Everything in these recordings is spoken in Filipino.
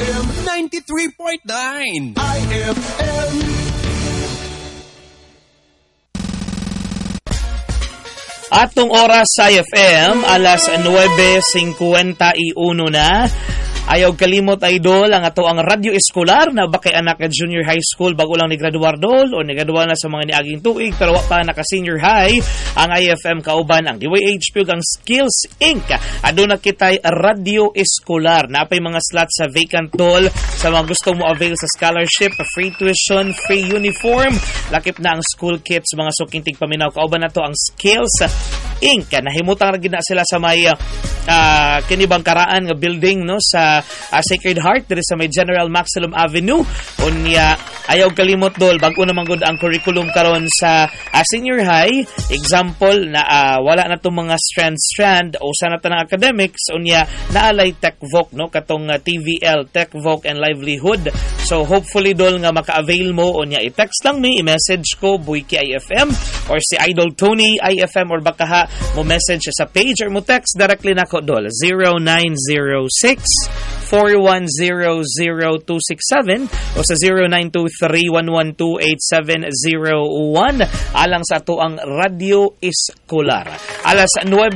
IFM 93.9 IFM. Atong oras sa IFM, alas 9:51 na. Ayaw kalimot, idol, ang ato ang radyo eskolar na bakay anak at junior high school bago lang ni graduar dol o ni graduar na sa mga niaging tuig pero wa pa naka senior high. Ang IFM kauban ang DYHP ug ang Skills Inc. Aduna kitay radyo eskolar. Napay mga slots sa vacant dol sa mga gustong mo avail sa scholarship, free tuition, free uniform, lakip na ang school kits, mga sukintig paminaw. Kauban na to ang Skills Inc. Nahimutang gina sila sa may kinibang karaan nga building no sa Sacred Heart diri sa may General Maximum Avenue. Unya ayaw kalimot dol bag-o naman gud ang curriculum karon sa senior high. Example na wala na tong mga strand o sana tanang academics. Unya naalay Tech Voc no katong TVL, Tech Voc and Livelihood. So hopefully dol nga maka-avail mo. Unya i-text lang mi, i-message ko Buiki IFM or si Idol Tony IFM or baka ha mo message sa page or mo text directly nako dol 0906 4100267 o sa 0923-112-8701 alang sa ato ang Radio Eskolar. Alas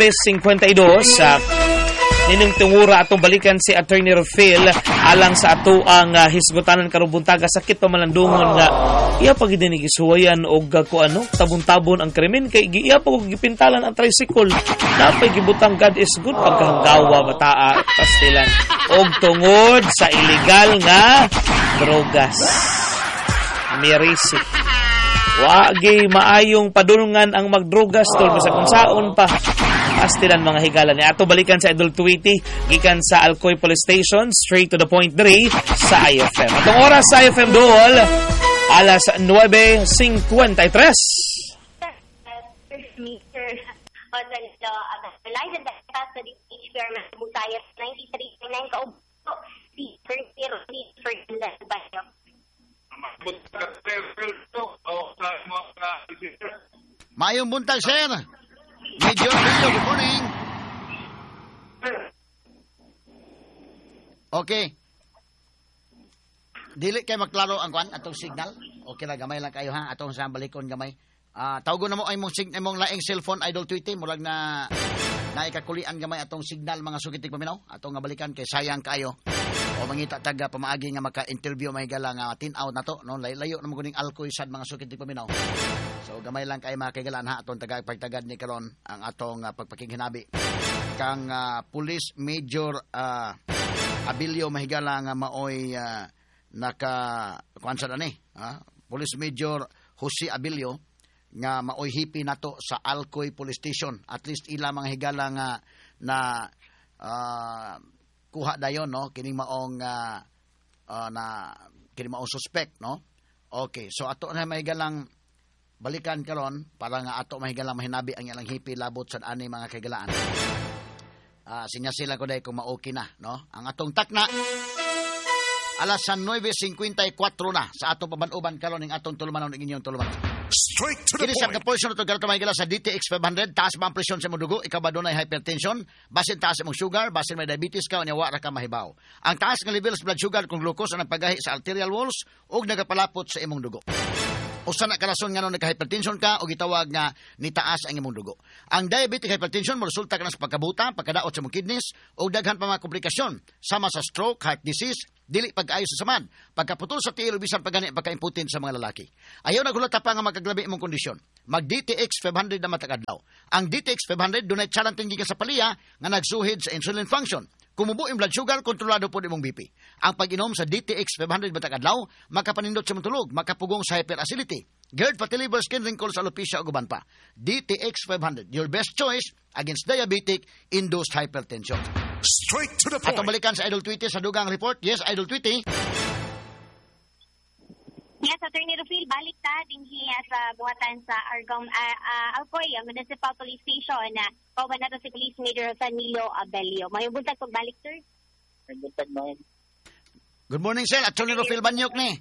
9:52 nining tungura atong balikan si Attorney Rufil alang sa ato ang hisgutanan karong buntaga sakit pamalandungon nga iya pag dinigisuwayan og ko ano tabon-tabon ang krimen kay iya pag gipintalan ang tricycle napay gibutang God is good pagkahanggawa bataa pastilan og tungod sa illegal nga drogas. Mirisi. Wagi maayong padulungan ang magdrogas tol sa kung saon pa. Pastilan mga higala ni ato balikan sa Idol Tweety gikan sa Alcoy Police Station straight to the point diri sa IFM. Atong oras sa IFM Dol alas 9:53. Mayong buntag, sir. Major Bilyo, good morning. Okay. Dili kay maklaro ang kwan atong signal. Okay lang, gamay lang kayo ha. Atong sa balikon gamay. Tawgo na mo ay mong laing cellphone Idol Tweety. Murag na naikakulian gamay atong signal mga sukitig paminaw. Atong nga balikan kay sayang kayo. O mangita taga pamaagi nga maka-interview may gala nga tin-out na to. No? Layo naman kuning alkoy sad mga sukitig paminaw. So gamay lang kay mga kaigalan ha. Atong pagtagad ni karon ang atong pagpakinginabi. Kang Police Major Abilio mahigala nga maoy naka-kuansa na ni. Police Major Jose Abilio nga maoy hipi nato sa Alcoy Police Station. At least ila mga higala nga na kuha dayon no kining maong kining maong suspect no. Okay, so ato na mahigalang balikan karon para nga ato mahigalang mahinabi ang ilang hipi labot sa ani mga kagalaan. Sinya sila ko dai kung ma-okay na no. Ang atong takna alas 9:54 na sa atong paban-uban karon ning atong tulumanon ning inyong tulumanon. Straight to the Kini sa point. portion ito garito may gila sa DTX 500, taas ba ang presyon sa imong dugo, ikaw ba dunay hypertension, basin taas imong sugar, basin may diabetes ka, unya wa ra ka mahibaw. Ang taas nga level sa blood sugar kung glucose ang nagpagahi sa arterial walls ug nagapalapot sa imong dugo. Usa na karason nga no nagka-hypertension ka o gitawag nga nitaas ang imong dugo. Ang diabetic hypertension mo resulta kana sa pagkabuta, pagkadaot sa imong kidneys o daghan pa mga komplikasyon sama sa stroke, heart disease, dili pag-ayo sa samad, pagkaputol sa tiil bisan pagani pagka-impotent sa mga lalaki. Ayaw na gulata pa nga magkaglabi imong kondisyon. Mag DTX 500 na matakadlaw. Ang DTX 500 dunay challenge gikan sa paliya nga nagsuhid sa insulin function. Kumubo ang blood sugar, kontrolado po imong BP. Ang pag-inom sa DTX 500 matakadlaw, makapanindot sa matulog, makapugong sa hyperacidity, GERD, fatty liver, skin wrinkles, alopecia o guban pa. DTX 500, your best choice against diabetic-induced hypertension. Straight to the point. Atong balikan sa Idol Tweety sa dugang report. Yes, Idol Tweety. Yes, Attorney Rufil, balik ta dinhi sa buhatan sa Alcoy Municipal Police Station na kauban nato si Police Major Sanilo Abelio. Mayong buntag pagbalik, sir. Good morning, sir. Attorney Rufil Banyok ni.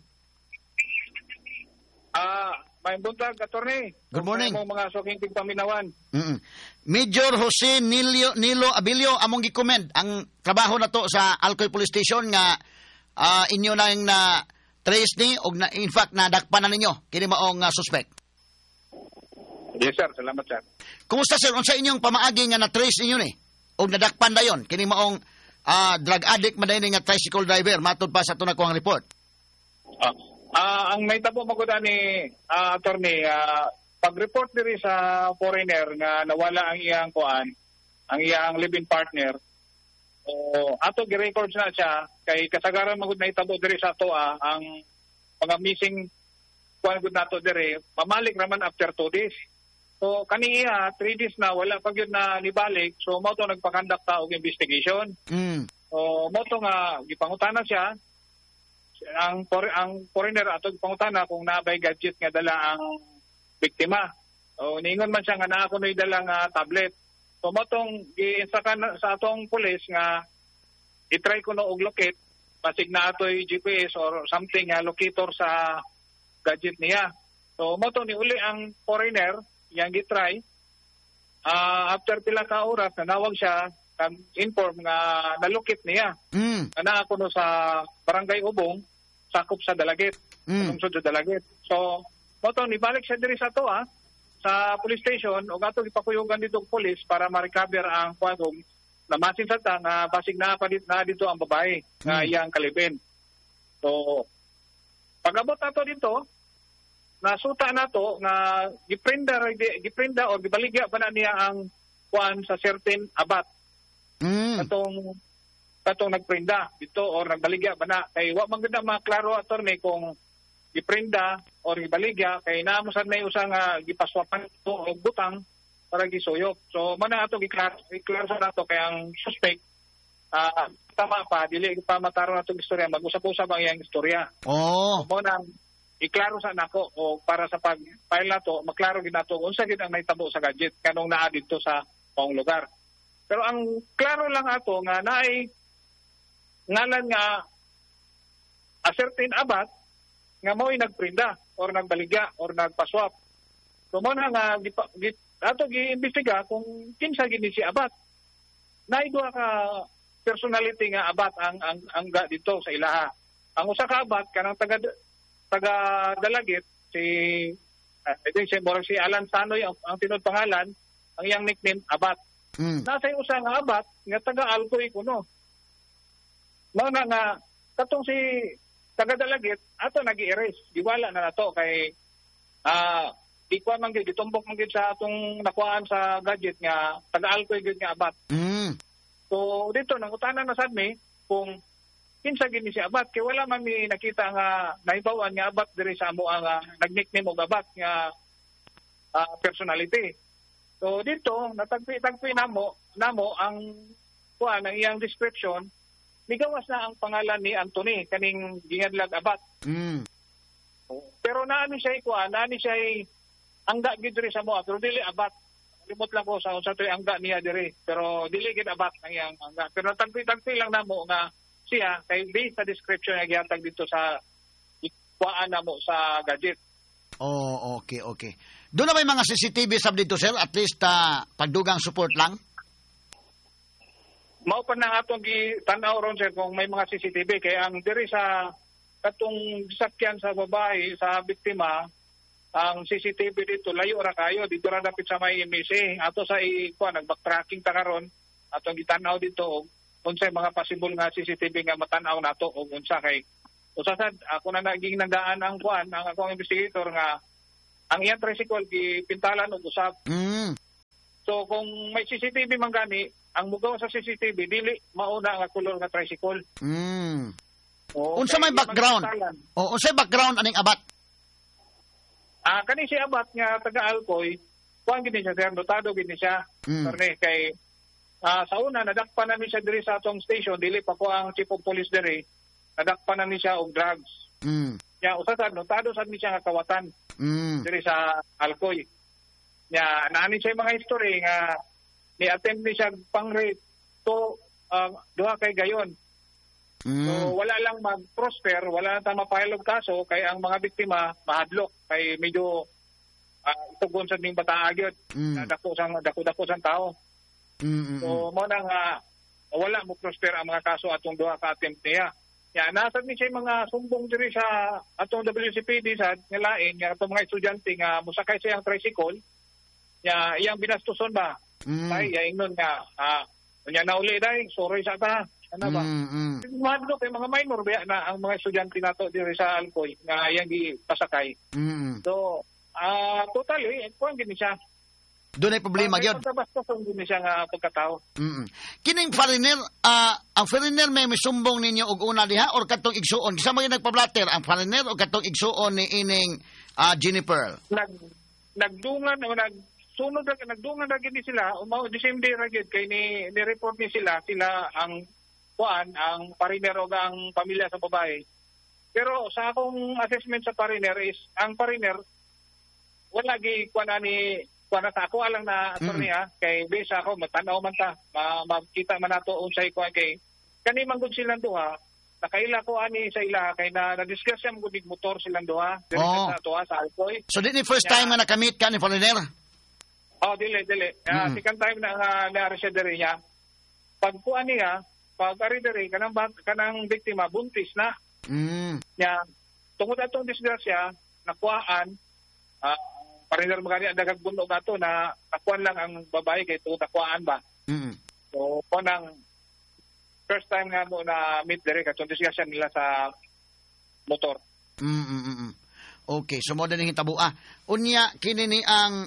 May buntag, Attorney. Good morning. Mga suking tigpaminawan. Major Jose Nilo Abilio, among gi-comment ang trabaho na to sa Alcoy Police Station nga inyo nang na trace ni og na in fact nadakpan na ninyo kini maong suspect. Yes, sir. Salamat, sir. Kumusta sir unsa inyong pamaagi nga na trace ninyo ni og nadakpan dayon kini maong drug addict man nga tricycle driver matud pa sa tunakong report. Ang naitabo magud ni attorney, pag-report diri sa foreigner nga nawala ang iyang ang iyang live-in partner. Ato gi-records na siya kay kasagaran magud naitabo diri sa toa ang mga missing kuan gud nato diri pamalik raman after 2 days. So kaniya 3 days na wala pa gyud na nibalik, so mo to nagpa-conduct ta og investigation. So mo to nga gipangutana siya ang foreigner ato gipangutana kung naabay gadget nga dala ang biktima. O ningon man siya nga naa kunoy dala nga tablet. So mo tong gi-insakan sa atong pulis nga i-try ko no og locate basig na atoy GPS or something nga locator sa gadget niya. So mo to ni uli ang foreigner yang gitry. After pila ka oras nanawag siya kan inform nga nalukit niya. Ana ako no sa Barangay Ubong sakop sa Dalagit. Lungsod sa Dalagit. So mo to ni balik siya diri sa toa sa police station ug ato gipakuyugan dito og police para ma-recover ang kuwagong na masin sa ta nga basig na dito ang babae nga iyang kalibin. So pag-abot nato dito nasuta nato nga giprinda o gibaligya pa na niya ang kuan sa certain abat. Katong nagprinda dito or nagbaligya ba na kay wa man gud na maklaro attorney kung giprinda or gibaligya kay naamo sad may usa nga gipaswapan ito og butang para gisuyop. So mana ato giklaro sa nato kay ang suspect tama pa dili pa mataro nato istorya mag-usap-usap ang iyang istorya. Mo nang iklaro sa nako o para sa pag-file nato maklaro gid nato unsa gid ang naitabo sa gadget kanong naa dito sa maong lugar. Pero ang klaro lang ato nga naay ngalan nga a certain abat nga mo'y nagprinda or nagbaligya or nagpaswap. So mo na nga ato gi-imbestiga kung kinsa gid si abat. Naay duha ka personality nga abat ang dito sa ilaha. Ang usa ka abat kanang taga Dalagit si si Alan Sanoy ang tinud pangalan, ang iyang nickname abat. Nasa usa nga abat nga taga Alcoy kuno. Mao na nga katong si taga Dalagit ato nagi-erase giwala na nato kay ikuan man gyud gitumbok man gyud sa atong nakuhaan sa gadget nga taga Alcoy gyud nga abat. So dito nangutana na sad mi kung kinsa gid ni si abat kay wala man mi nakita nga nahibawan nga abat diri sa amo nga nag-nickname og abat nga personality. So dito natagpi namo ang kuan ang iyang description. Migawas na ang pangalan ni Anthony kaning gingadlag abat. Pero naani siya angga gid diri sa moa pero dili abat. Limot lang ko sa toy angga niya diri pero dili gid abat ang iyang angga. Pero tagpi lang namo nga siya kay based sa description nga gihatag dito sa ikuan namo sa gadget. Okay. Doon na may mga CCTV sab dito sir at least pagdugang support lang. Mao pa na atong gitanaw ron sir kung may mga CCTV kay ang diri sa katong sakyan sa babae sa biktima ang CCTV dito layo ra kayo dito ra dapit sa may MSA ato sa ikuan nag-backtracking ta karon atong gitanaw dito unsay mga possible nga CCTV nga matanaw nato og unsa kay usasad ako na naging nandaan ang kuan ang akong investigator nga ang iyang tricycle gipintalan og usab. So kung may CCTV man gani ang mugaw sa CCTV dili mauna nga kulor nga tricycle. Unsa may background? Unsay background aning abat? Kani si abat nga taga Alcoy kuan gid siya sir notado gid siya. Kay sa una nadakpan na siya diri sa atong station dili pa ko ang chief of police diri nadakpan na siya og drugs. Ya usasad notado sad ni siya nga kawatan diri sa Alcoy. Ya naani siya mga history nga ni attempt ni siya pang-rape to duha kay gayon. So wala lang mag-prosper, wala na ta mapile og kaso kay ang mga biktima mahadlok kay medyo tugon sa ning bata agyod. Dako sang tao. So mo na nga wala mo prosper ang mga kaso atong duha ka attempt niya. Ya, nasad ni siya mga sumbong diri sa atong WCPD sa ngalain nga atong mga estudyante nga musakay siya ang tricycle. Ya, iyang binastuson ba? Ay, ingnon nga nya nauli dai, sorry sa ta. Ano ba? Madlo kay mga minor ba na ang mga estudyante nato diri sa Alcoy nga iyang gipasakay. So, totally, kuan gini siya. Doon ay problema gyud. Basta gini siya nga pagkatao. Kining foreigner, ang foreigner may misumbong ninyo og una diha or katong igsuon? Kisa mo yung nagpa-blatter, ang foreigner o katong igsuon ni ining Jennifer? Nagdungan o nagdungan ra gid sila, the same day ra gid kay ni report ni sila ang kuan, ang foreigner o ang pamilya sa babae. Pero sa akong assessment sa foreigner is ang foreigner wala gi kuan na sa ako alang na attorney kay base ako matanaw man ta makita man nato unsay kuan kay kani man gud silang duha nakaila ko ani sa ila kay na-discuss siya gud motor silang duha diri sa tuwa sa Alcoy. So di ni first time nga nakamit ka ni foreigner? Dili. Second time na siya diri niya. Pag kuan niya, pag ari diri kanang biktima buntis na. Nya tungod atong disgrasya nakuhaan pareher magani ang daghang bundok nato na nakuan lang ang babae kay tuod nakuhaan ba. So kanang first time nga mo na meet diri katong disgrasya nila sa motor. Okay, so mo din hitabo unya kini ni ang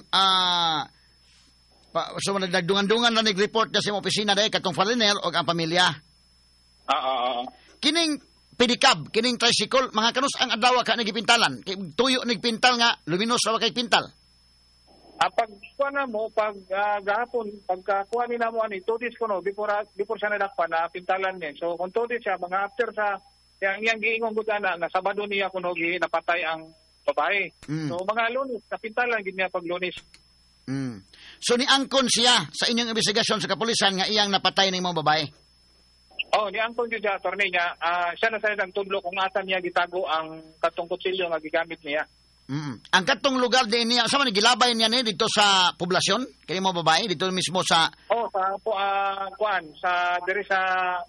so nagdungan-dungan na nag-report na sa opisina dahil katong foreigner o ang pamilya. Kining pedicab, kining tricycle, mga kanus ang adlaw ka nagipintalan. Tuyo nagpintal nga, luminos raw kay pintal. Pag kuha na mo, pag gahapon, pagkakuha ni na mo, 2 days ko no, before siya nadakpan na pintalan niya. So kung 2 days siya, mga after sa, yang giingon ko na Sabado niya kuno napatay ang babae. So mga Lunes, napintalan gid niya pag Lunes. So ni angkon siya sa inyong investigasyon sa kapulisan nga iyang napatay ning mga babae. Ni angkon gyud sa attorney niya, siya na sa tudlo kung asan niya gitago ang katong kutsilyo nga gigamit niya. Ang katong lugar din niya, sa man gilabay niya ni dito sa poblasyon kay mga babae dito mismo sa sa kuan sa diri sa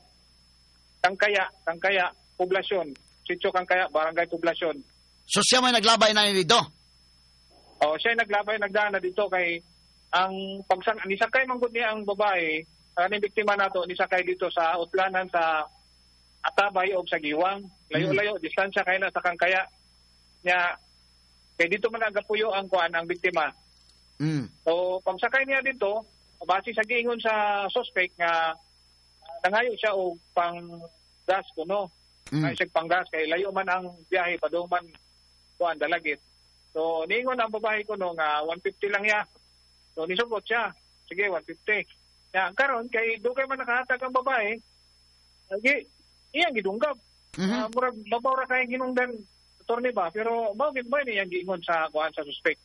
Kangkaya poblasyon, Sitio Kangkaya, barangay poblasyon. So siya may naglabay na ni dito. Siya naglabay nagdaan na dito kay ang nisakay man gud niya ang babae, ang biktima nato nisakay dito sa Utlanan sa Atabay o sa Giwang. Layo-layo distansya kay na sa Kangkaya. Nya kay dito man nagapuyo ang kuan ang biktima. So pagsakay niya dito, base sa giingon sa suspect nga nangayo siya og pang gas kuno. Ay siya pang gas kay layo man ang biyahe padung man kuan dalagit. So niingon ang babae kuno nga 150 lang ya. So nisugot siya. Sige 150. Ya karon kay dugay man nakahatag ang babae. Lagi iyang gidunggab. Murag mabaw ra kay ginungdan attorney ba pero mao gid ba niyang giingon sa kuan sa suspect.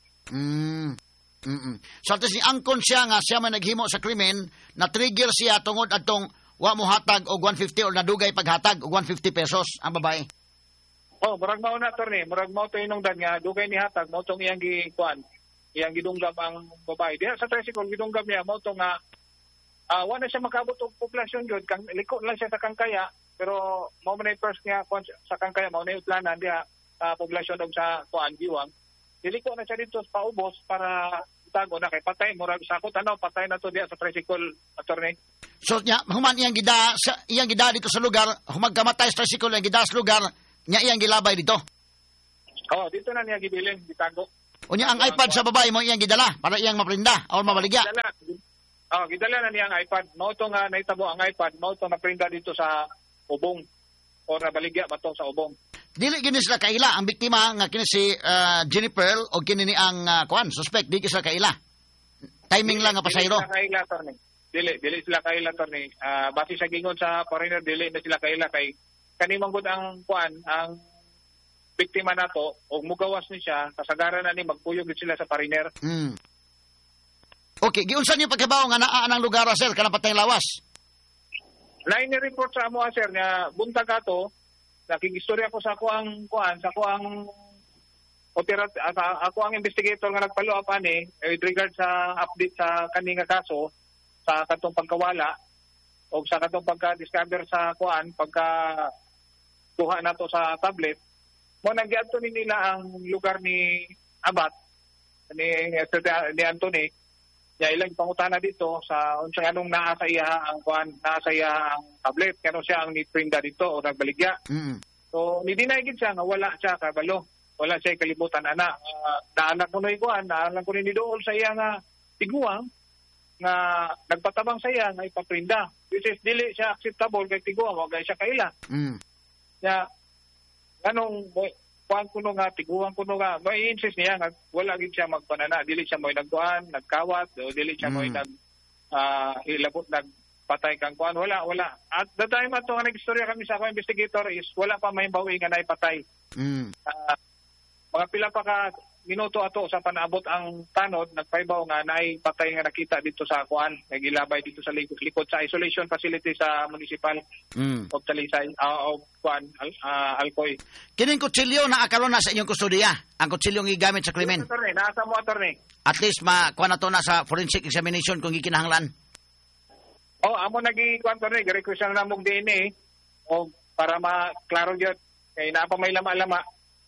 So atas ni angkon siya nga siya man naghimo sa krimen na trigger siya tungod atong wa mo hatag og 150 or nadugay paghatag og 150 pesos ang babae. Murag mao na attorney, murag mao to inungdan nga dugay ni hatag mao tong iyang gikuan. Iyang gidunggab ang babae. Diha sa tricycle gidunggab niya mao to nga wala siya makabot og populasyon gyud kang liko lang siya sa Kangkaya pero mao man first nga kuan sa Kangkaya mao na Utlanan diha populasyon og sa kuan Giwang. Diliko na siya dito sa paubos para itago na kay patay murag sa ako tanaw patay na to diha sa tricycle attorney. So nya human iyang gida dito sa lugar humagkamatay sa tricycle iyang gida sa lugar nya iyang gilabay dito. Dito na niya gibilin gitago. Unya ang iPad sa babae mo iyang gidala para iyang maprinda o mabaligya. Gidala na niya ang iPad. Mao to nga naitabo ang iPad, mao to naprinda dito sa ubong o nabaligya ba to sa ubong. Dili gini sila kaila ang biktima nga kini si Jennifer o kini ni ang suspect di sila kaila. Timing lang nga pasayro. Dili sila kaila attorney. Base sa gingon sa foreigner dili na sila kaila kay kanimang gud ang ang biktima nato og mugawas ni siya kasagaran na ni magpuyog sila sa foreigner. Okay, giunsa niyo pagkabaw nga naa nang lugar sir kanang patay lawas? Lain ni report sa amo sir nga buntag ato nakigistorya ko sa ako ang ako ang investigator nga nagpalo up ani with regard sa update sa kaninga kaso sa katong pagkawala o sa katong pagka-discover sa kuha na to sa tablet, mo nagyadto ni nila ang lugar ni Abat, ni Anthony, ya ilang pangutana dito sa unsang anong naa sa iya ang tablet, kano siya ang niprinda dito o nagbaligya. So ni-deny gid siya nga wala siya kabalo. Wala siya kalibutan ana. Naanak ko na ikuan, naanak ko ni dool sa iya nga tiguang nga nagpatabang sa iya nga ipaprinda. Which is dili siya acceptable kay tiguang, wag siya kaila. Ya ganong kuan kuno nga tiguang kuno nga may insist niya nga wala gid siya magpanana, dili siya moy nagkuan, nagkawat, o dili siya moy hilabot nagpatay kang kuan, wala. At the time ato nga nagistorya kami sa ako investigator is wala pa may bawi nga naipatay. Mga pila pa ka minuto ato sa panaabot ang tanod, nagpaibaw nga naay patay nga nakita dito sa kuan, nagilabay dito sa likod sa isolation facility sa municipal of Talisay of kuan Alcoy. Kining kutsilyo na akaron na sa inyong kustodiya, ang kutsilyong gigamit sa krimen. Attorney, nasa mo attorney. At least kuan na to na sa forensic examination kung gikinahanglan. Amo nagi-kuan attorney, request na namong DNA o para maklaro gyud kay naa pa may lama-lama.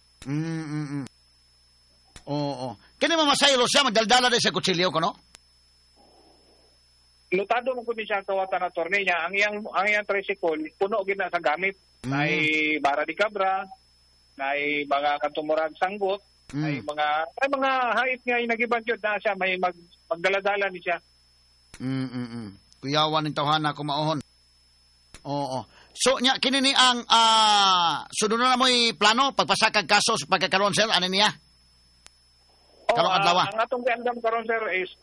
Oo. Kini mamasaylo siya magdaldala din sa kutsilyo ko, no? Lutado mo kundi siya kawatan na torney niya. Ang iyang tricycle, puno gina sa gamit. May bara di cabra, may mga katumurag sanggot, may mga hait nga inagiban yun na siya, may magdaladala ni siya. Kuyawan ng tawhana kumauhon. Oo. So, kini ni ang sunod na mo'y plano, pagpasakag kaso sa pagkakaroon, sir, ano niya? Karong adlaw. Ang atong giandam karon sir is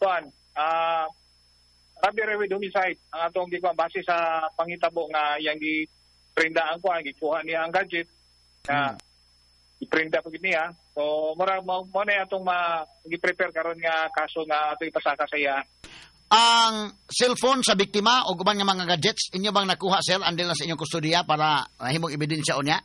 robbery with homicide. Ang atong gikuha base sa pangitabo nga iyang giprinda ang kuha, gikuha niya ang gadget na iprinda ko gid niya. So mo na atong gi-prepare karon nga kaso nga ato ipasaka sa iya. Ang cellphone sa biktima o guban nga mga gadgets inyo bang nakuha sir andil na sa inyong kustodiya para himong ebidensya unya?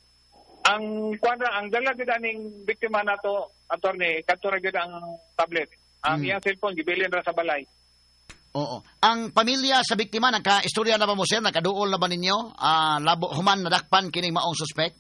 Ang dala gid aning biktima nato attorney kadto ra gid ang tablet. Ang iyang cellphone gibilin ra sa balay. Oo. Ang pamilya sa biktima nagka-istorya na ba mo sir? Nakaduol na ba ninyo? Labo human nadakpan kining maong suspect?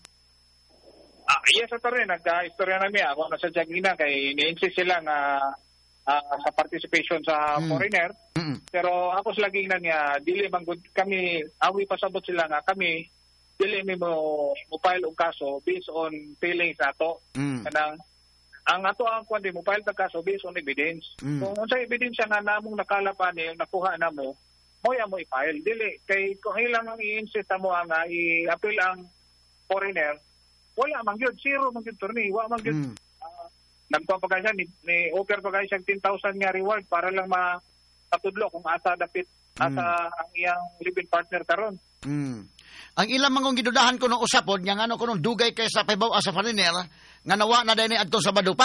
Yes attorney, nagka-istorya na mi ako na sa Jagina kay ni-insist sila nga sa participation sa foreigner. Pero ako sa laging na niya dili man gud kami awi pasabot sila nga kami dili mi mo file og kaso based on feelings ato. Kanang ang ato ang kuan di mo file ta kaso based on evidence. Kung unsa ebidensya nga namong nakalapan ni nakuha namo, mo ya mo i-file dili kay kung ilang ang i-insist mo ang i-appeal ang foreigner, wala man gyud zero man gyud turni, wa man gyud nagkuha pa siya ni offer pa siya 10,000 nga reward para lang matudlo kung asa dapit asa ang iyang live-in partner karon. Ang ilang mangong gidudahan ko nung usapod, nga ano ko nung dugay kay sa paybaw sa foreigner, nga nawa na dahil ni Adto sa Badupa.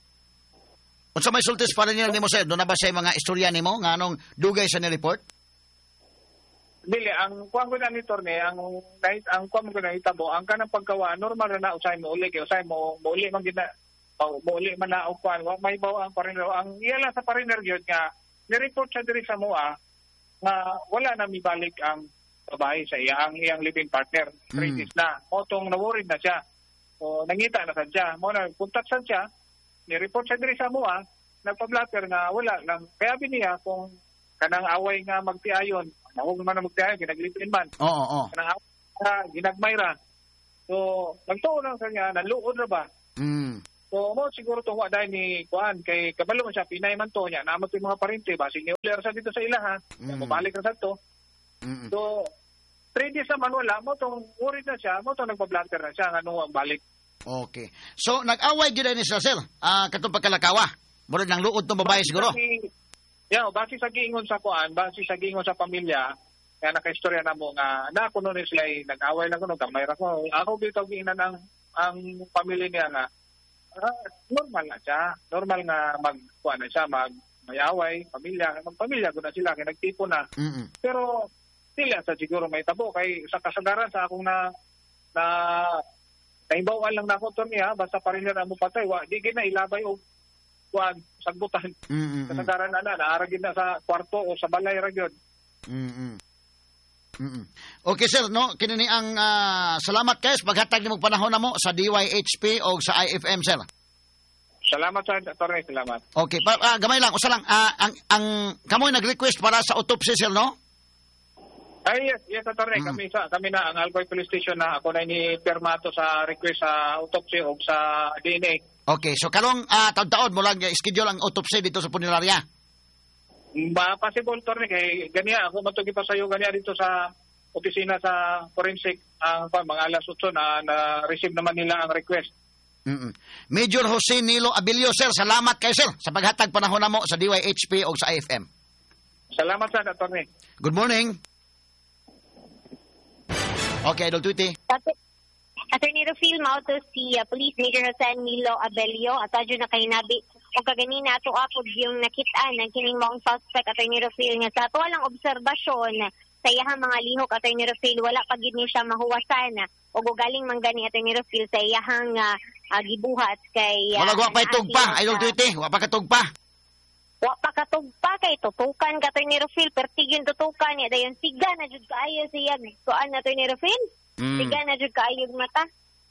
Kung sa may sultis foreigner ni mo sir, doon na ba siya mga istorya ni mo, nga anong dugay sa ni-report? Dili, ang kuwan ko na ni Torne, ang kuwan ko na itabo, ang kanang pagkawa, normal na usay mo uli, kaya usay mo uli man gina, mo uli man na kuwan, may bawa ang foreigner. Ang iyala sa foreigner yun nga, ni-report siya diri sa MOA, nga wala na mibalik ang babae sa ang iyang living partner. 3 days na. Otong na-worried na siya. O nangita na sa siya. Mo na contact sa siya, ni-report siya diri sa MOA, nagpa-blatter nga wala lang. Kaya biniya kung kanang away nga magtiayon, nahug man na magtiayon, ginaglipin man. Oo. Kanang away nga, ginagmayra. So, nagtuon lang sa niya, naluod na ba? So, mo siguro tungo dahil ni Kuan, kay kabalo man siya, Pinay man to niya, naman yung mga parente, basig ni uler sa dito sa ilaha, mabalik na sa to. So, 3 days naman wala, mo itong worried na siya, mo itong nagpa-blatter na siya, ano ang balik. Okay. So, nag-away gina ni sir, katong pagkalakawa. Murag nang luod ng babae siguro. Base sa giingon sa Kuan, base sa giingon sa pamilya, kaya naka-istorya na mo nga, na kuno ni sila nag-away lang kuno, gamay ra ko. Ako bitaw giinan ang pamilya niya nga, normal na siya. Normal nga mag-kuan na siya, may-away, pamilya ko na sila, kaya nagtipo na. Pero, sila sa siguro may tabo kay sa kasagaran sa akong na nahimbawaan lang na ako to niya basta foreigner ang mo patay di gina ilabay og kuan sagbutan kasagaran na naaragid na sa kwarto o sa balay ra gyud. Okay sir, no, kinini ang salamat kayo sa paghatag nimong panahon namo sa DYHP o sa IFM sir. Salamat sa attorney, salamat. Okay, gamay lang, usa lang ang kamoy nag-request para sa autopsy sir, no? Ay, yes, attorney. Kami na, ang Alcoy Police Station na ako na ni permato sa request sa autopsy o sa DNA. Okay, so karong taon-taon mo lang schedule ang autopsy dito sa punerarya. Possible, attorney, kay ganiya, ako matugi pa sa'yo ganiya dito sa opisina sa forensic, mga alas 8 na receive naman nila ang request. Major Jose Nilo Abilio, sir, salamat kayo, sir, sa paghatag panahon namo sa DYHP o sa IFM. Salamat sa attorney. Good morning. Okay, Idol Tweety. Attorney Rufil, mao to si Police Major Jose Nilo Abelio at adyo na kay nabi o kaganina ato apod yung nakitaan ng kining maong suspect, Attorney Rufil, nga sa ato walang obserbasyon sa iyahang mga lihok, Attorney Rufil, wala pa gid ni siya mahuwasan o gugaling manggani, Attorney Rufil, sa iyahang gibuhat kay Wala pa itugpa, Idol Tweety, wala pa katugpa. Wa pa katugpa kay tutukan ka, Attorney Rufil, pertigin tutukan niya dayon siga na jud kaayo siya kuan, Attorney Rufil. Siga na jud kaayo mata.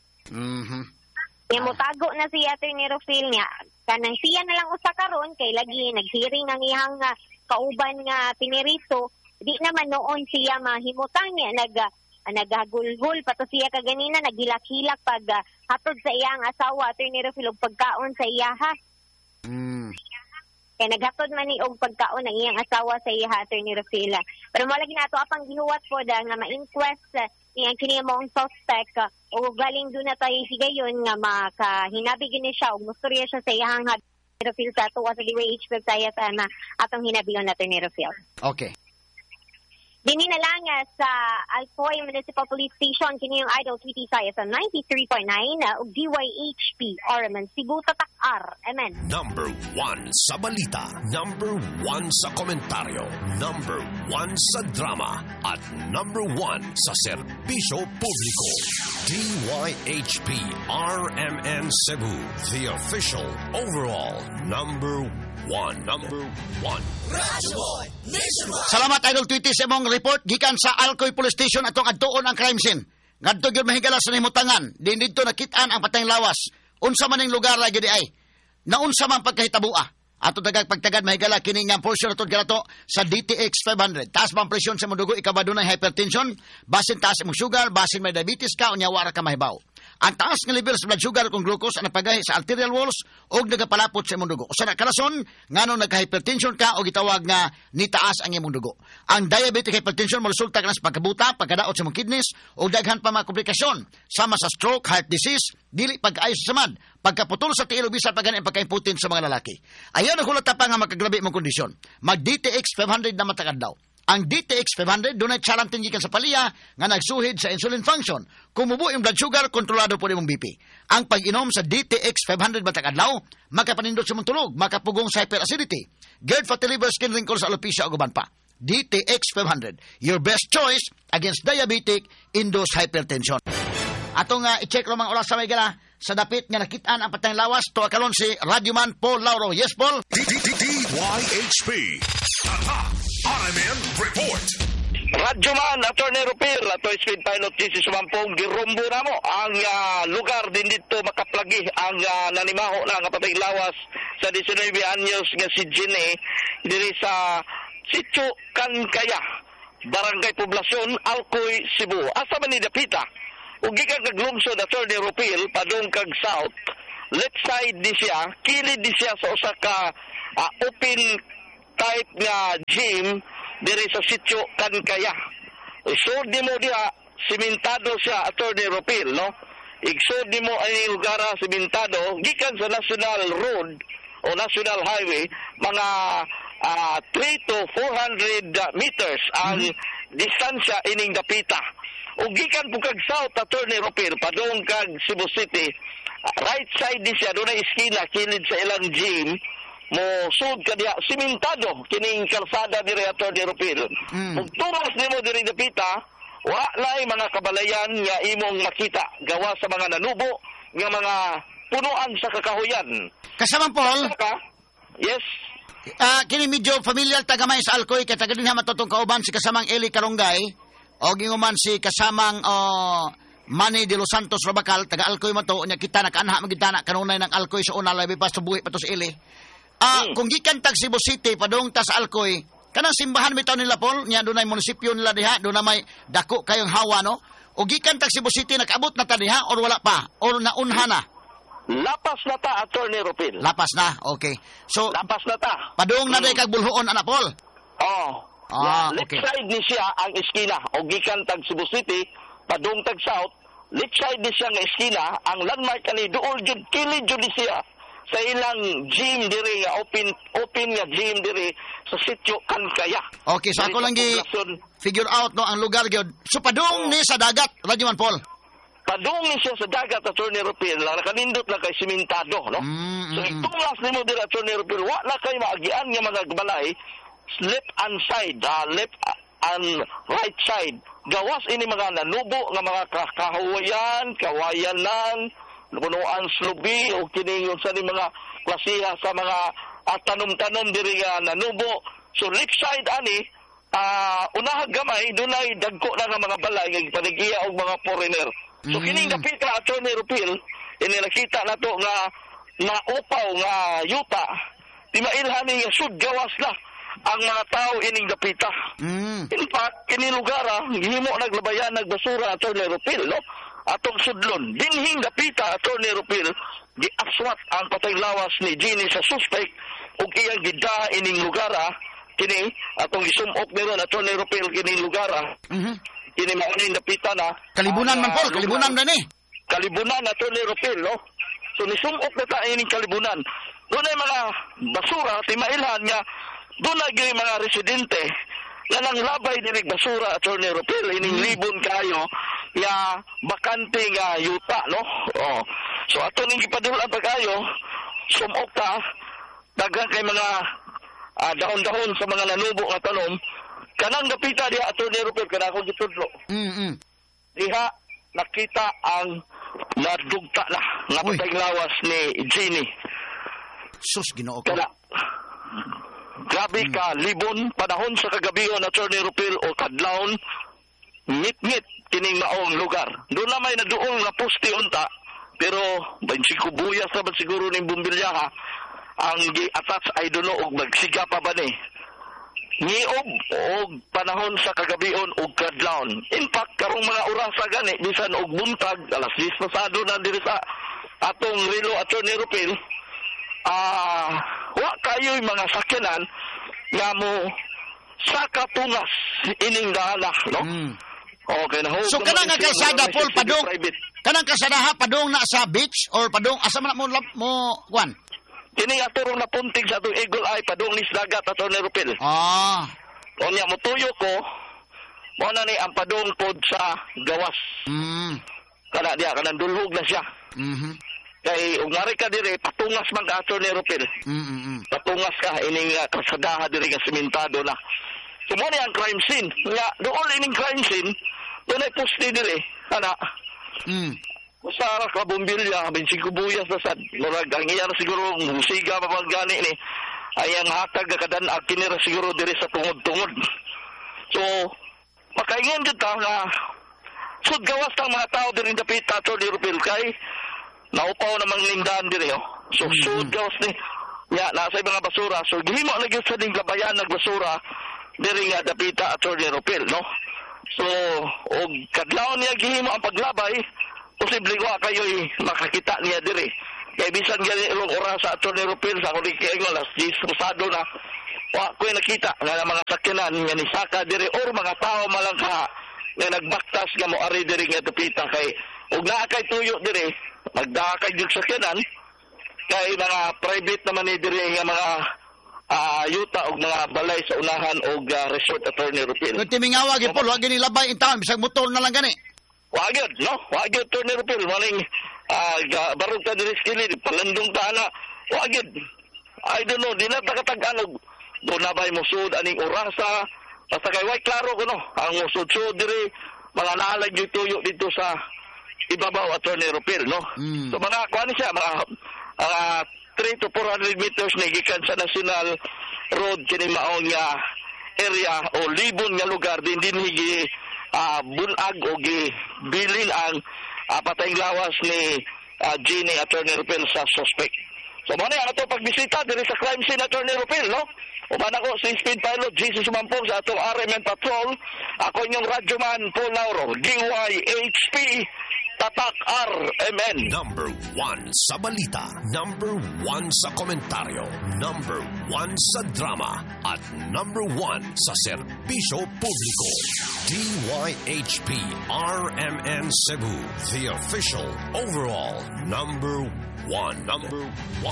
Yung mutago na siya, Attorney Rufil, niya kanang siya na lang usa karon kay lagi naghiring ang iyang kauban nga pinirito, di naman noon siya mahimutang niya nagagulgul pato siya kaganina naghilak-hilak pag hatod sa iyang asawa, Attorney Rufil, og pagkaon sa iya ha. Kaya naghatod man ni og pagkaon ang iyang asawa sa iya, Attorney Rufil. Pero mo lagi nato apang gihuwat po da nga ma-inquest niyang kini mong suspect o galing doon na tayo higayon nga makahinabi gini siya o musturya siya sa iyang Rufil sa tuwa sa DWH website na atong hinabiyon natin ni Rufil. Okay. Dini na lang sa Alcoy Municipal Police Station kini yung Idol Tweety saya sa 93.9 ug DYHP Orman Cebu Tatak-ar. Amen. Number 1 sa balita, number 1 sa komentaryo, number 1 sa drama, at number 1 sa serbisyo publiko. DYHP RMN Cebu, the official overall number 1. Number 1. Radyo Boy Nationwide. Salamat, Idol Tweety, sa mong report gikan sa Alcoy Police Station atong adtuon ang crime scene. Ngadto gyud mahigala sa nimutangan, din dito nakitaan ang patayng lawas. Unsa man ning lugar lagi di ay. Naunsa man pagkahitabua. Ato dagag pagtagad mahigala kini nga portion atong galato sa DTX 500. Taas bang presyon sa imong dugo, ikaw ba dunay hypertension, basin taas imong sugar, basin may diabetes ka, unya wara ka mahibaw. Ang taas nga level sa blood sugar kung glucose ang napagahi sa arterial walls o nagapalapot sa imong dugo. Usa na karason ngano nagka-hypertension ka o gitawag nga nitaas ang imong dugo. Ang diabetic hypertension resulta kana sa pagkabuta, pagkadaot sa imong kidneys o daghan pa mga komplikasyon sama sa stroke, heart disease, dili pag-ayo sa samad, pagkaputol sa tiil o bisan pagani ang pagka-impotent sa mga lalaki. Ayaw na hulata pa nga magkagrabe mong kondisyon. Mag DTX 500 na matakad daw. Ang DTX 500 dunay charantin gikan sa palya nga nagsuhid sa insulin function. Kung mubo yung blood sugar, kontrolado po imong BP. Ang pag-inom sa DTX 500 matag adlaw, makapanindot sa imong tulog, makapugong sa hyperacidity, GERD, fatty liver, skin wrinkles, alopecia o guban pa. DTX 500, your best choice against diabetic induced hypertension. Atong i-check lang mga oras sa may gala sa dapit nga nakitaan ang patayng lawas. Tuwa kalon si Radyoman Paul Lauro. Yes, Paul? DYHP RMN Report. Radyoman, Attorney Rupil, ato Speed Pilot GC Sumampong, girumbo na mo ang lugar din dito makaplagi ang nanimaho na nga patayng lawas sa 19 anyos nga si Gine diri sa Sitio Kankaya, Barangay Poblasyon, Alcoy, Cebu. Asa man ni dapita? Ug gikan kag lungsod, Attorney Rupil, padung kag south, left side di siya, kilid di siya sa usa ka open type nga gym diri sa Sitio Kankaya. Isod di mo diha, simentado siya, Attorney Rupil, no? Igsod di mo ay lugar simentado, gikan sa National Road o National Highway, mga 3 to 400 meters ang distansya ining dapita. O gikan po kag south, Attorney Rupil, padung kag Cebu City, right side di siya, doon na iskina, kilid sa ilang gym, mo sud ka diha, simentado, kining kalsada diri, Attorney Rupil. Ug tumas nimo diri dapita, wa lay mga kabalayan nga imong makita, gawa sa mga nanubo, nga mga punuan sa kakahuyan. Kasama, Paul? Yes. Kini medyo familiar tagamay sa Alcoy, kaya taga din matutong kauban si kasamang Eli Karunggay. O ginguman si kasamang Manny de Los Santos Rabacal, taga Alcoy man to, nya kita nakaanha magitana kanunay ng Alcoy sa una labi pa sa buhi pa to sa ili. Kung gikan tag Cebu City padung ta sa Alcoy, kanang simbahan bitaw nila Paul, nya dunay munisipyo nila diha, dunay may dako kayong hawa no. O gikan tag Cebu City nakaabot na ta diha or wala pa or naunha na. Lapas na ta, Attorney Rupil. Lapas na, okay. So Lapas na ta. padung na day kag bulhoon ana Paul. Left okay. side ni siya ang eskina. O gikan tag Cebu City, padung tag South, left side ni siya nga eskina, ang landmark ani duol jud kilid jud siya sa ilang gym diri nga open nga gym diri sa sitio Kankaya. Okay, so ako lang figure out no ang lugar gyud. So padung ni sa dagat, radyo man Paul. Padung ni siya sa dagat, Attorney Rupil, lang nakanindot lang kay simentado, no? So itunglas nimo diri, Attorney Rupil, wa na kay maagian nga mga balay, left and side, left and right side. Gawas ini mga nanubo nga mga kawayanan, punuan slubi o kini sa ni mga klasiha sa mga tanom-tanom diri nga nanubo. So left side ani unahag gamay dunay dagko na nga mga balay nga panigiya og mga foreigner. So kining dapit ra, Attorney Rupil, ini nakita nato nga upaw nga yuta di mailhan ni sud gawas na ang mga tao ining dapita. In fact, kini lugar gihimo naglabayan nagbasura, Attorney Rupil, no? Atong sudlon dinhing dapita, Attorney Rupil, giaswat ang patay lawas ni Jenny sa suspect ug iyang gida ining lugar kini atong gisumok meron, Attorney Rupil, kini lugar kini mao ning dapita na Kalibunan man Paul, kalibunan na ni. Kalibunan, Attorney Rupil, no? So nisumok na ta ining kalibunan. Doon ay mga basura timailhan nga doon ay mga residente na nanglabay dinig basura, Attorney Rupil, ining libon kayo ya bakante nga yuta, no? So ato ning gipadulan pagayo sumok ta daghang kay mga dahon-dahon sa mga nanubo nga tanom kanang dapita diha, Attorney Rupil, kana akong gitudlo. Diha nakita ang nadugta na nga patay lawas ni Jenny. Sus, Ginoo ko. Grabe ka, libon, panahon sa kagabion, Attorney Rupil, o kadlawon, ngit-ngit kining maong lugar. Doon na may naduol nga poste unta, pero buyas na ba siguro ng bumbilya ang gi-attach ay doon o magsiga pa ba ni? Niob o panahon sa kagabion o kadlawon. In fact, karong mga orasa gani, bisan og buntag, alas 10 pasado na diri sa atong relo, Attorney Rupil, wa kayo mga sakyanan nga mo sa katungas ining dala, no? Okay na ho. So kanang nga kalsada Paul padung kanang kalsada padung na sa beach or padung asa man mo kwan? Kini aturong na puntig sa atong Eagle Eye padung nis dagat, Attorney Rupil. Unya mo tuyo ko mo na ni ang padung pod sa gawas. Kana diya kanang dulhog na siya. Kay ungari ka dire patungas man ka, Attorney Rupil. Patungas ka ining kasadaha dire nga simentado na. So mo ni ang crime scene. Nga doon ining crime scene, doon ay poste dire. Ana. Usara ka bumbilya, binsig kubuyas na sad. Murag ang iya na siguro musiga pa bang gani ni. Ay ang hatag na kadanag kinira siguro dire sa tungod-tungod. So makaingon jud ta nga sud gawas tang mga tao dire dapit, Attorney Rupil, kay naupaw namang lindahan dire, So, sud gawas ni. Nasa mga basura. So, gihimo na gyud sa ding labayan ng basura dire nga dapita, Attorney Rupil, no? So, og kadlawon niya gihimo ang paglabay, posible wa kayo'y makakita niya dire. Kaya bisan gani ilong oras sa Attorney Rupil sa kuning kaingon alas 10 pasado na wa ko'y nakita nga mga sakyanan nga ni saka dire or mga tao malangka nga nagbaktas nga moari dire nga dapita kay ug naa kay tuyo dire magdakay jud sakyanan kay mga private naman ni dire nga mga yuta og mga balay sa unahan og resort, Attorney Rupil. Kung timingawa gyud Paul, wa gini labay in town bisag motor na lang gani. Wagad, no? Wagad, Attorney Rupil. Maling barog ka diri skilid, palandong ka na. Wagad. I don't know, di na takatag-anog. Doon na ba'y musud aning orasa. Basta kay way klaro ko, no? Ang musud-sud diri, mga naalag yung tuyo dito sa ibabaw, Attorney Rupil, no? So mga, kuha siya, mga 3 to 400 meters na gikan sa National Road, kini maong area o libon nga lugar, din higi bunag o gibilin ang patayng lawas ni Gini Attorney Rupil sa suspect. So mo na ato pagbisita diri sa crime scene Attorney Rupil, no? Uman ako si Speed Pilot Jesus Sumampong sa atong RMN Patrol. Ako inyong radyoman Paul Lauro, DYHP Tatak RMN. Number 1 sa balita, number 1 sa komentaryo, number 1 sa drama, at number 1 sa serbisyo publiko. DYHP RMN Cebu, the official overall number 1. Number 1.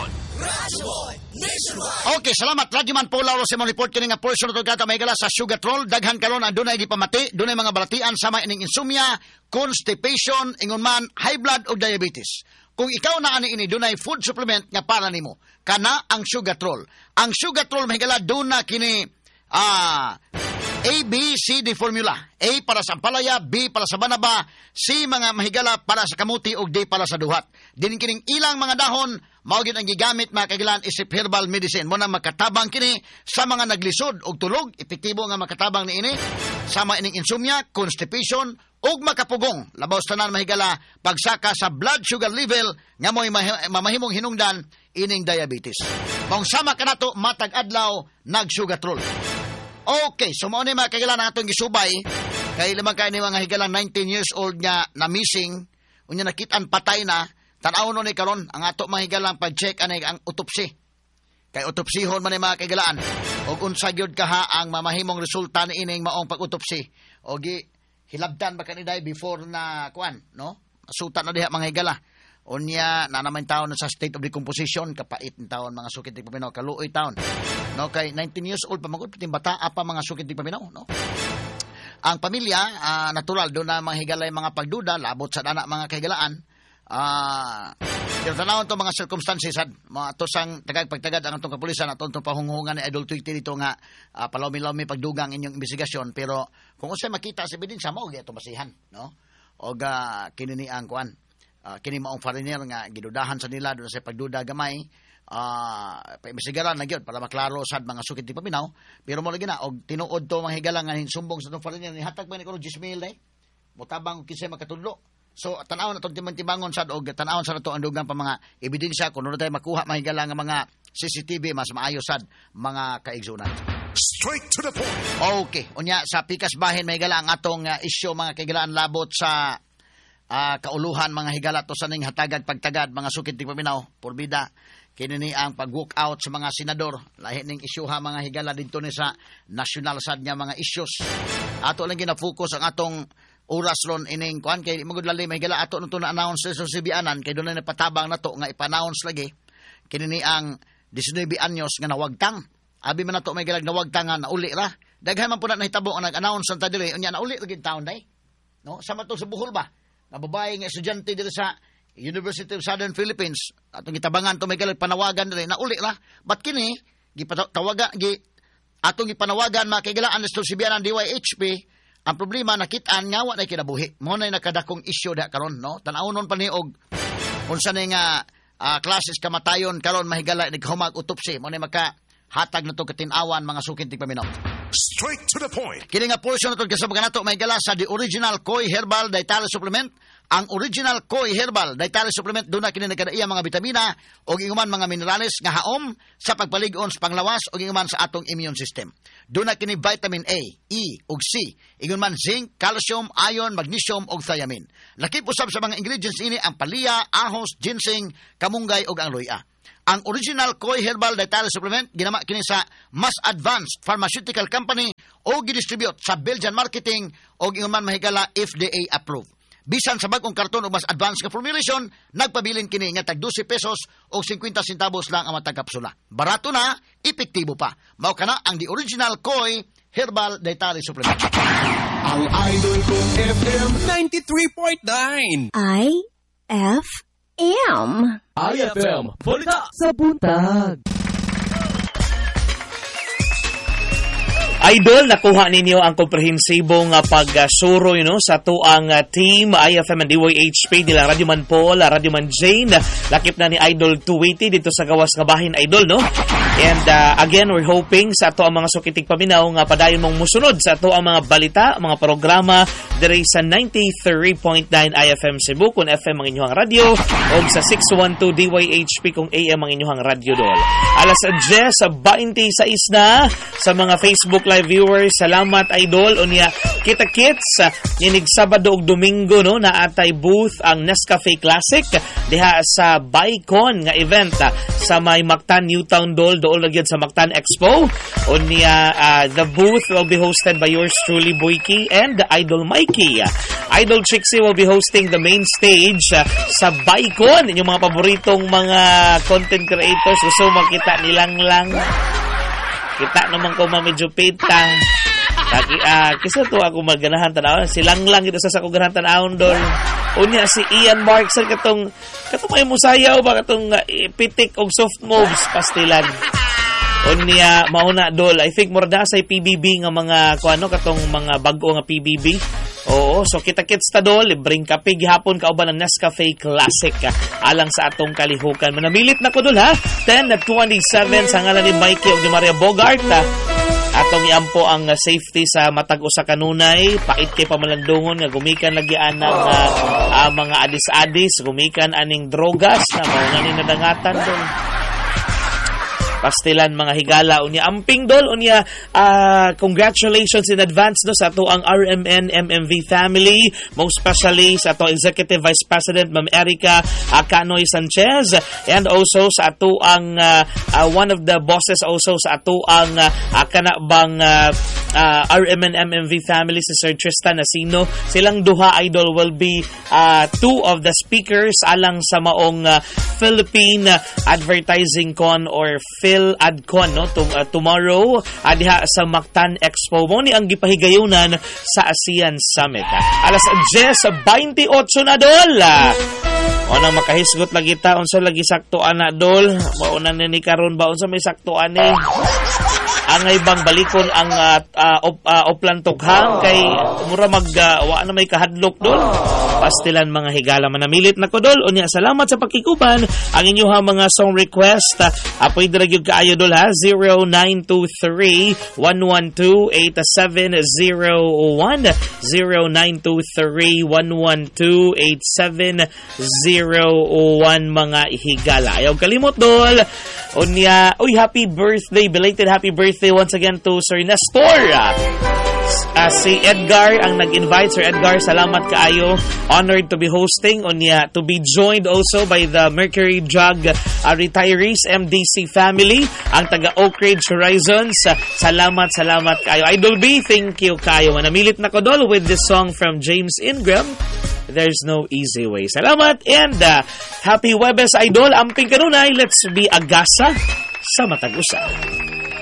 Okay, salamat. Radyoman Paul Lauro sa mga report kini nga portion ito gata may gala sa sugar troll. Daghan karon ang dunay gipamati, dunay mga balatian sama ining insomnia, constipation, ingon man high blood o diabetes. Kung ikaw na ani ini dunay food supplement nga para nimo, kana ang sugar troll. Ang sugar troll may gala duna kini A, B, C, D formula. A para sa ampalaya, B para sa banaba, C mga mahigala para sa kamuti ug D para sa duhat. Din kining ilang mga dahon mao gid ang gigamit mga kailangan isip herbal medicine mo na makatabang kini sa mga naglisod og tulog, epektibo nga makatabang niini sama ining insomnia, constipation ug makapugong. Labaw tanan mahigala pagsaka sa blood sugar level nga mo'y mamahimong hinungdan ining diabetes. Kung sama kanato matag adlaw nag-sugar troll. Okay, so mao ni mga kailangan atong gisubay kay lamang kay ni mga higalang 19 years old nga na missing unya nakitaan patay na tan-aw no ni karon ang ato mga higalang pag-check anay ang autopsy. Kay autopsihon man ni mga kaigalaan og unsa gyud kaha ang mamahimong resulta ni ining maong pag-autopsy og hilabdan ba kaniday before na kuan no? Suta na diha mga higala. Unya na naman taon sa state of decomposition kapait ng taon mga sukit di paminaw kaluoy taon no kay 19 years old pa magud piting bata apa mga sukit di paminaw no ang pamilya natural do na mga higalay mga pagduda labot sa anak mga kahigalaan pero tanawon to mga circumstances mga tosang pagtagad ang atong kapulisan at atong pahunghungan ni Idol Tweety dito nga palawmi-lawmi pagdugang inyong investigasyon pero kung unsay makita sa ebidensya mao gyud basihan no og kinini ang kuan kini maong foreigner nga gidudahan sa nila doon sa pagduda gamay paimbestigaran na gyud para maklaro sad mga sukit di paminaw pero mo lagi na og tinuod to mga higala nga hinsumbong sa tong foreigner ni hatag man ni kuno 10,000 motabang kinsay makatudlo so tan-aw na tong timangon sad og tan-aw sa nato ang dugang pa mga ebidensya kuno tay makuha mga higala nga mga CCTV mas maayo sad mga kaigsunan. Straight to the point. Okay, unya sa pikas bahin may higala ang atong isyu mga kaigalaan labot sa kauluhan mga higala to sa ning hatagad pagtagad mga sukit di paminaw porbida kini ni ang pag-walk out sa mga senador lahi ning isyuha mga higala didto ni sa national sad nga mga issues ato lang gina-focus ang atong oras ron ining kuan kay magud lali mga higala ato nito na announce sa Sibianan kay dunay napatabang nato nga ipa-announce lagi kini ni ang 19 anyos nga nawagtang abi man nato may gilag nawagtangan na uli ra daghan man pud na hitabo ang nag-announce sa diri unya na uli lagi taon day no sama to sa Bohol ba na babae nga estudyante dito sa University of Southern Philippines atong gitabangan to may galag panawagan dili na uli ra but kini atong gipanawagan makaigalaan sa Sibianan DYHP ang problema nakitaan nga wa na kinabuhi mo na nakadakong issue da karon no tan-awon pa ni og unsa ni nga classes kamatayon karon mahigala naghumag autopsy mo na maka hatag na to katin-awan mga sukit di paminaw. Straight to the point. Kini nga portion nato kasabag nato may gala sa the original Koi Herbal Dietary Supplement. Ang original Koi Herbal Dietary Supplement doon na kini nagkadaiya mga vitamina o inguman mga minerales nga haom sa pagpalig-on sa panglawas o inguman sa atong immune system. Doon na kini vitamin A, E ug C, inguman zinc, calcium, iron, magnesium ug thiamine. Lakip usab sa mga ingredients ini ang palya, ahos, ginseng, kamunggay ug ang luya. Ang original Koi Herbal Dietary Supplement ginama kini sa mas advanced pharmaceutical company o gidistribute sa Belgian marketing o inguman mahigala FDA approved. Bisan sa bagong karton o mas advanced nga formulation, nagpabilin kini nga tag 12 pesos o 50 centavos lang ang matag kapsula. Barato na, epektibo pa. Mao kana ang the original Koi Herbal Dietary Supplement. Ang idol kong FM 93.9 IFM Balita sa Buntag. Idol, nakuha ninyo ang komprehensibong pagsuro sa tuang team IFM and DYHP nila Radio Man Paul, Radio Man Jane, lakip na ni Idol Tweety dito sa gawas nga bahin Idol no. And again, we're hoping sa ato ang mga sukitig paminaw nga padayon mong musunod sa ato ang mga balita, mga programa diri sa 93.9 IFM Cebu kung FM ang inyong radyo o sa 612 DYHP kung AM ang inyong radyo dol. Alas 10:26 na sa mga Facebook Live viewers. Salamat idol. Unya kita-kits inig Sabado ug Domingo no na atay booth ang Nescafe Classic diha sa Bicon nga event sa may Mactan Newtown Dol dool nagyan sa Mactan Expo. Unya the booth will be hosted by yours truly Boyki and Idol Mikey. Idol Trixie will be hosting the main stage sa Bicon. Inyong mga paboritong mga content creators gusto makita nilang lang. Kita naman ko medyo pita. Kisa to ako maganahan tanawon. Silang lang ito sa ako ganahan tanawon dol. Unya si Ian Markson katong may musayaw ba katong pitik og soft moves pastilan. Unya mauna dol. I think murda sa PBB nga mga kuano katong mga bag-o nga PBB. Oo, so kita-kits ta dol, libreng kape gihapon kauban ng Nescafe Classic alang sa atong kalihukan. Manamilit na ko dol ha. 10:27 sa ngalan ni Mikey ug ni Maria Bogart. Atong iampo ang safety sa matag usa kanunay, pait kay pamalandungon nga gumikan lagi anang mga adis-adis, gumikan aning drogas na mao ni nadangatan dol. Pastilan mga higala unya amping dol unya congratulations in advance no sa ato ang RMN MMV family, most especially sa ato Executive Vice President Ma'am Erica Canoy Sanchez, and also sa ato ang one of the bosses also sa ato ang kanabang RMN MMV family si Sir Tristan Asino. Silang duha idol will be two of the speakers alang sa maong Philippine Advertising Con or PhilAdCon no tomorrow diha sa Mactan Expo mo ni ang gipahigayunan sa ASEAN Summit. Alas 10:28 na dol. O nang makahisgot lagi ta unsa lagi saktoan na dol. Mao na ni karon ba unsa may saktoan ni? Angay bang balikon ang oplan tughang kay mura wa na may kahadlok dol. Pastilan mga higala manamilit na ko dol. Unya salamat sa pakikuban ang inyong mga song request. Pwede ra gyud kaayo dol ha 0923-112-8701 0923-112-8701 mga higala. Ayaw kalimot dol. Unya, happy birthday, belated happy birthday once again to Sir Nestor. Si Edgar ang nag-invite. Sir Edgar, salamat kaayo. Honored to be hosting. Unya, to be joined also by the Mercury Drug Retirees MDC family, ang taga Oak Ridge Horizons. Salamat kaayo. Idol B, thank you kaayo. Manamilit na ko dol with this song from James Ingram. There's no easy way. Salamat and happy Webes idol. Amping kanunay, let's be agasa sa matag-usa.